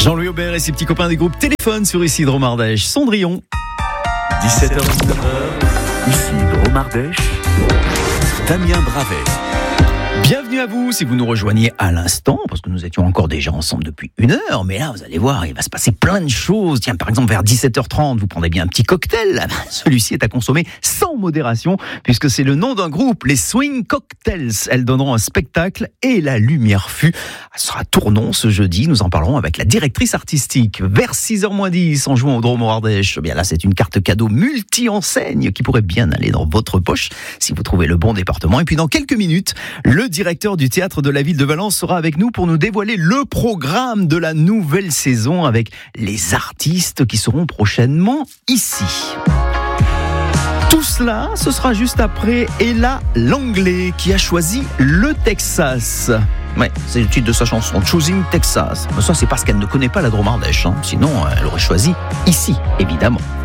Jean-Louis Aubert et ses petits copains des groupes Téléphone sur ici Dromardèche. Cendrillon. 17h-19h, ici Dromardèche, Damien Bravet. Bienvenue à vous si vous nous rejoignez à l'instant, parce que nous étions encore déjà ensemble depuis 1 heure, mais là vous allez voir, il va se passer plein de choses. Tiens, par exemple vers 17h30, vous prendrez bien un petit cocktail. Celui-ci est à consommer sans modération, puisque c'est le nom d'un groupe, les Swing Cocktails. Elles donneront un spectacle et la lumière fut. Elle sera à Tournon ce jeudi, nous en parlerons avec la directrice artistique. Vers 6h-10, en jouant au Dromardèche, bien là c'est une carte cadeau multi-enseigne qui pourrait bien aller dans votre poche, si vous trouvez le bon département. Et puis dans quelques minutes, le directeur du théâtre de la ville de Valence sera avec nous pour nous dévoiler le programme de la nouvelle saison avec les artistes qui seront prochainement ici. Tout cela, ce sera juste après Ella Langlais qui a choisi le Texas. Ouais, c'est le titre de sa chanson, Choosing Texas. Mais ça, c'est parce qu'elle ne connaît pas la Dromardèche, hein. Sinon, elle aurait choisi ici, évidemment.